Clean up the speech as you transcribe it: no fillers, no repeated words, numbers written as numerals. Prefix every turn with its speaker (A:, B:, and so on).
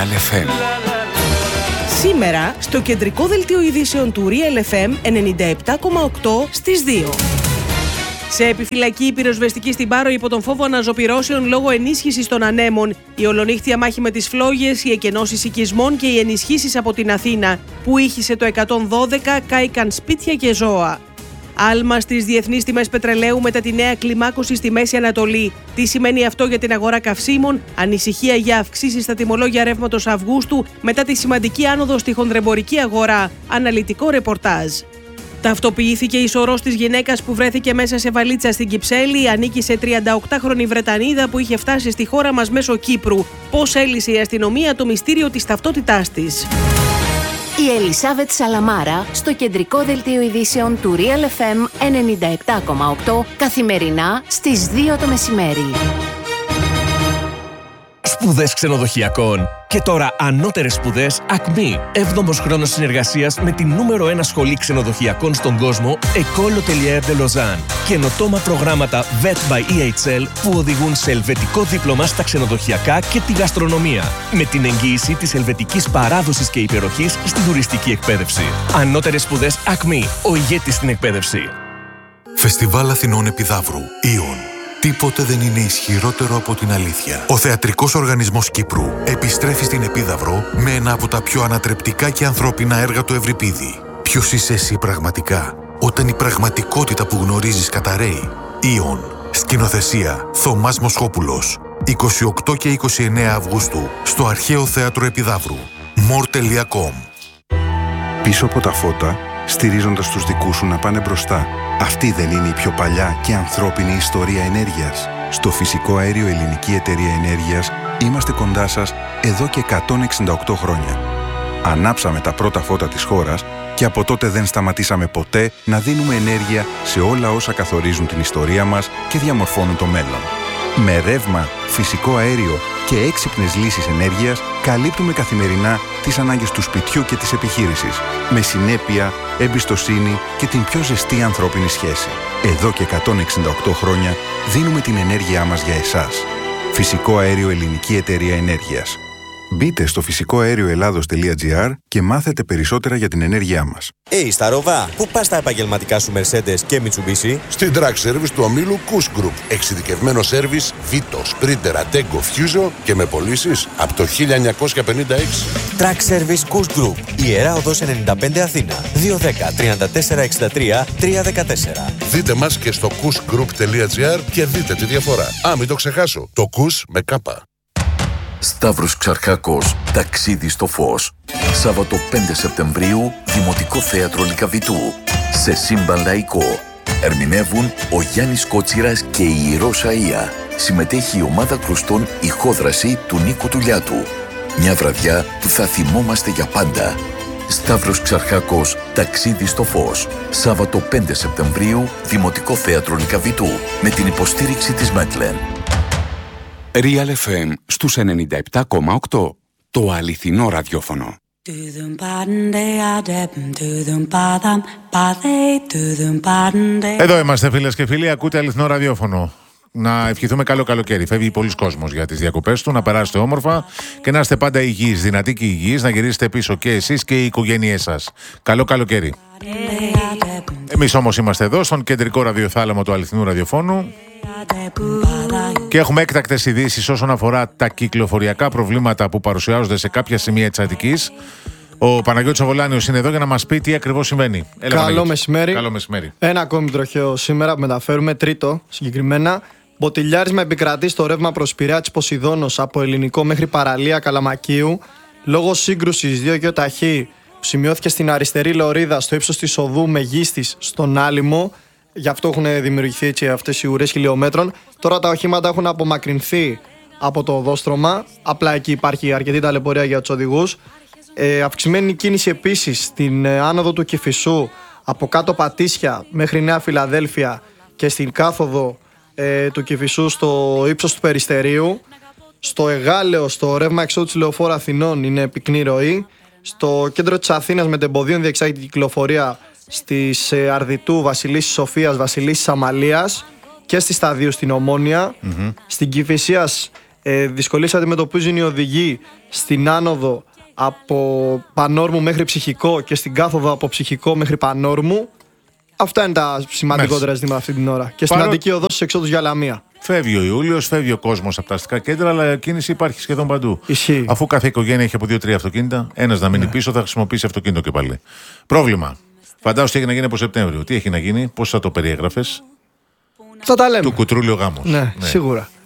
A: FM.
B: Σήμερα, στο κεντρικό δελτίο ειδήσεων του Real FM 97,8 στις 2. Σε επιφυλακή η πυροσβεστική στην Πάρο υπό τον φόβο αναζωπυρώσεων λόγω ενίσχυσης των ανέμων. Η ολονύχτια μάχη με τις φλόγες, οι εκενώσεις οικισμών και οι ενισχύσεις από την Αθήνα, που ήχησε το 112, κάηκαν σπίτια και ζώα. Άλμα στις διεθνείς τιμές πετρελαίου μετά τη νέα κλιμάκωση στη Μέση Ανατολή. Τι σημαίνει αυτό για την αγορά καυσίμων, ανησυχία για αυξήσεις στα τιμολόγια ρεύματος Αυγούστου μετά τη σημαντική άνοδο στη χονδρεμπορική αγορά. Αναλυτικό ρεπορτάζ. Ταυτοποιήθηκε η σωρός της γυναίκας που βρέθηκε μέσα σε βαλίτσα στην Κυψέλη. Ανήκει σε 38χρονη Βρετανίδα που είχε φτάσει στη χώρα μας μέσω Κύπρου. Πώς έλυσε η αστυνομία το μυστήριο της ταυτότητάς της.
C: Η Ελισάβετ Σαλαμάρα στο κεντρικό δελτίο ειδήσεων του Real FM 97,8 καθημερινά στις 2 το μεσημέρι.
D: Σπουδές ξενοδοχειακών. Και τώρα ανώτερες σπουδές ΑΚΜΗ. 7ος χρόνος συνεργασίας με την νούμερο 1 σχολή ξενοδοχειακών στον κόσμο, École Hôtelière de Lausanne. Καινοτόμα προγράμματα VET by EHL που οδηγούν σε ελβετικό δίπλωμα στα ξενοδοχειακά και τη γαστρονομία. Με την εγγύηση της ελβετικής παράδοσης και υπεροχής στη τουριστική εκπαίδευση. Ανώτερες σπουδές ΑΚΜΗ. Ο ηγέτης στην εκπαίδευση.
A: Φεστιβάλ Αθηνών Επιδαύρου. Ιον. Τίποτε δεν είναι ισχυρότερο από την αλήθεια. Ο Θεατρικός Οργανισμός Κύπρου επιστρέφει στην Επίδαυρο με ένα από τα πιο ανατρεπτικά και ανθρώπινα έργα του Ευρυπίδη. Ποιος είσαι εσύ πραγματικά, όταν η πραγματικότητα που γνωρίζεις καταραίει? Ιον. Σκηνοθεσία Θωμάς Μοσχόπουλος. 28 και 29 Αυγούστου στο Αρχαίο Θέατρο Επιδαύρου. more.com.
E: Πίσω από τα φώτα, στηρίζοντας τους δικούς σου να πάνε μπροστά. Αυτή δεν είναι η πιο παλιά και ανθρώπινη ιστορία ενέργειας? Στο Φυσικό Αέριο Ελληνική Εταιρεία Ενέργειας είμαστε κοντά σας εδώ και 168 χρόνια. Ανάψαμε τα πρώτα φώτα της χώρας και από τότε δεν σταματήσαμε ποτέ να δίνουμε ενέργεια σε όλα όσα καθορίζουν την ιστορία μας και διαμορφώνουν το μέλλον. Με ρεύμα, φυσικό αέριο και έξυπνες λύσεις ενέργειας καλύπτουμε καθημερινά τις ανάγκες του σπιτιού και της επιχείρησης. Με συνέπεια, εμπιστοσύνη και την πιο ζεστή ανθρώπινη σχέση. Εδώ και 168 χρόνια δίνουμε την ενέργειά μας για εσάς. Φυσικό Αέριο Ελληνική Εταιρεία Ενέργειας. Μπείτε στο φυσικοαέρioελλάδος.gr και μάθετε περισσότερα για την ενέργειά μας.
F: Σταρόβα, πού πας τα επαγγελματικά σου Mercedes και Mitsubishi?
G: Στην Track Service του ομίλου KUS Group. Εξειδικευμένο σέρβις Vito, Sprinter, Attego, Fuso και με πωλήσεις από το 1956.
F: Track Service KUS Group. Ιερά Οδός 95 Αθήνα. 210 34 63 314.
G: Δείτε μας και στο kusgroup.gr και δείτε τη διαφορά. Μην το ξεχάσω. Το KUS με κάπα.
A: Σταύρος Ξαρχάκος, ταξίδι στο φως. Σάββατο 5 Σεπτεμβρίου, Δημοτικό Θέατρο Λυκαβητού. Σε σύμπαν λαϊκό. Ερμηνεύουν ο Γιάννης Κότσιρας και η Ιερός Αΐα. Συμμετέχει η ομάδα κρουστών Ηχόδραση του Νίκου Τουλιάτου. Μια βραδιά που θα θυμόμαστε για πάντα. Σταύρος Ξαρχάκος, ταξίδι στο φως. Σάββατο 5 Σεπτεμβρίου, Δημοτικό Θέατρο Λυκαβητού. Με την υποστήριξη της Μέτλεν.
H: Real FM στους 97,8. Το αληθινό ραδιόφωνο.
I: Εδώ είμαστε φίλες και φίλοι, ακούτε αληθινό ραδιόφωνο. Να ευχηθούμε καλό καλοκαίρι. Φεύγει πολλοί κόσμος για τις διακοπές του. Να περάσετε όμορφα και να είστε πάντα υγιείς, δυνατοί και υγιείς. Να γυρίσετε πίσω και εσείς και οι οικογένειές σας. Καλό καλοκαίρι. Εμείς όμως είμαστε εδώ στον κεντρικό ραδιοθάλαμο του αληθινού ραδιοφώνου και έχουμε έκτακτες ειδήσεις όσον αφορά τα κυκλοφοριακά προβλήματα που παρουσιάζονται σε κάποια σημεία της Αττικής. Ο Παναγιώτης ο Βολάνιος είναι εδώ για να μας πει τι ακριβώς συμβαίνει.
J: Καλό μεσημέρι.
I: Καλό μεσημέρι.
J: Ένα ακόμη τροχαίο σήμερα που μεταφέρουμε, τρίτο συγκεκριμένα. Μποτιλιάρισμα επικρατεί στο ρεύμα προς Πειραιά της Ποσειδώνος από Ελληνικό μέχρι παραλία Καλαμακίου. Λόγω σύγκρουσης δύο γεωταχή που σημειώθηκε στην αριστερή λωρίδα στο ύψος της οδού Μεγίστης στον Άλυμο. Γι' αυτό έχουν δημιουργηθεί έτσι αυτές οι ουρές χιλιόμετρων. Τώρα τα οχήματα έχουν απομακρυνθεί από το οδόστρωμα. Απλά εκεί υπάρχει αρκετή ταλαιπωρία για τους οδηγούς. Αυξημένη κίνηση επίσης στην άνοδο του Κηφισού από κάτω Πατήσια μέχρι Νέα Φιλαδέλφια και στην κάθοδο του Κηφισού στο ύψος του Περιστερίου. Στο Εγάλεο, στο ρεύμα εξόδου της Λεωφόρου Αθηνών είναι πυκνή ροή. Στο κέντρο της Αθήνας με τεμποδίων διεξάγει την κυκλοφορία στις Αρδιτού, Βασιλίσσης Σοφίας, Βασιλίσσης Αμαλίας και στη Σταδίου στην Ομόνια. Στην Κηφισίας Δυσκολίες αντιμετωπίζουν οι οδηγοί στην άνοδο από Πανόρμου μέχρι Ψυχικό και στην κάθοδο από Ψυχικό μέχρι Πανόρμου. Αυτά είναι τα σημαντικότερα ζητήματα αυτή την ώρα. Και στην Αττική οδό στις εξόδους για Λαμία.
I: Φεύγει ο Ιούλιος, φεύγει ο κόσμος από τα αστικά κέντρα, αλλά κίνηση υπάρχει σχεδόν παντού.
J: Ισχύει.
I: Αφού κάθε οικογένεια έχει από 2-3 αυτοκίνητα, ένας να μείνει πίσω, θα χρησιμοποιήσει αυτοκίνητο και πάλι. Πρόβλημα. Φαντάζομαι τι έχει να γίνει από Σεπτέμβριο. Τι έχει να γίνει, πώς θα το περιέγραφες?
J: Θα τα λέμε.
I: Του κουτρούλιο γάμος.
J: Ναι, σίγουρα.